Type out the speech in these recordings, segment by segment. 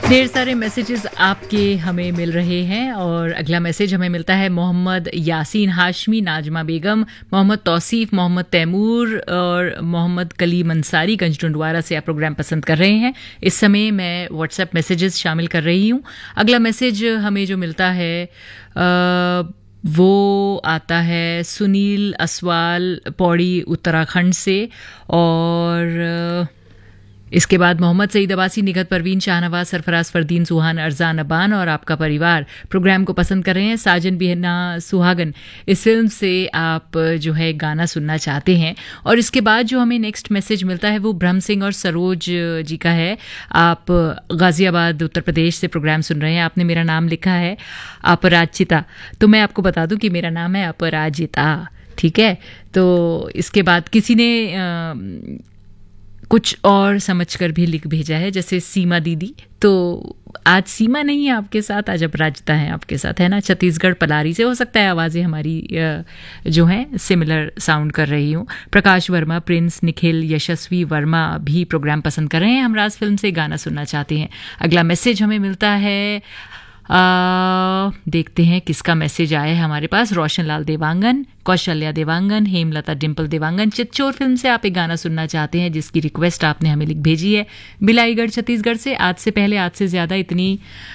ढेर सारे मैसेजेस आपके हमें मिल रहे हैं और अगला मैसेज हमें मिलता है मोहम्मद यासीन हाशमी, नाजमा बेगम, मोहम्मद तौसीफ, मोहम्मद तैमूर और मोहम्मद कलीम अंसारी गंजडुंडवारा से आप प्रोग्राम पसंद कर रहे हैं। इस समय मैं व्हाट्सएप मैसेजेस शामिल कर रही हूँ। अगला मैसेज हमें जो मिलता है वो आता है सुनील असवाल पौड़ी उत्तराखंड से और इसके बाद मोहम्मद सईद अब्बासी, निगत परवीन, शाहनवाज, सरफराज, फरदीन, सुहान, अरजान अबान और आपका परिवार प्रोग्राम को पसंद कर रहे हैं। साजन बिहना सुहागन, इस फिल्म से आप जो है गाना सुनना चाहते हैं। और इसके बाद जो हमें नेक्स्ट मैसेज मिलता है वो ब्रह्म सिंह और सरोज जी का है। आप गाजियाबाद उत्तर प्रदेश से प्रोग्राम सुन रहे हैं। आपने मेरा नाम लिखा है अपराजिता, तो मैं आपको बता दूं कि मेरा नाम है अपराजिता, ठीक है। तो इसके बाद किसी ने कुछ और समझकर भी लिख भेजा है, जैसे सीमा दीदी। तो आज सीमा नहीं है आपके साथ, आज अपराजिता है आपके साथ, है ना। छत्तीसगढ़ पलारी से, हो सकता है आवाज़ें हमारी जो हैं सिमिलर साउंड कर रही हूँ। प्रकाश वर्मा, प्रिंस, निखिल, यशस्वी वर्मा भी प्रोग्राम पसंद कर रहे हैं। हमराज फिल्म से गाना सुनना चाहते हैं। अगला मैसेज हमें मिलता है, देखते हैं किसका मैसेज आया है हमारे पास। रोशन लाल देवांगन, कौशल्या देवांगन, हेमलता डिम्पल देवांगन, चित्चौर फिल्म से आप एक गाना सुनना चाहते हैं जिसकी रिक्वेस्ट आपने हमें लिख भेजी है बिलाईगढ़ छत्तीसगढ़ से। आज से पहले, आज से ज़्यादा इतनी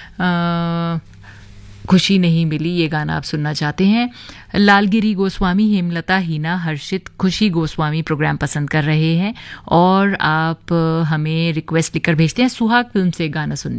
खुशी नहीं मिली, ये गाना आप सुनना चाहते हैं। लालगिरी गोस्वामी, हेमलता, हीना, हर्षित, खुशी गोस्वामी प्रोग्राम पसंद कर रहे हैं और आप हमें रिक्वेस्ट लिखकर भेजते हैं सुहाग फिल्म से गाना सुनने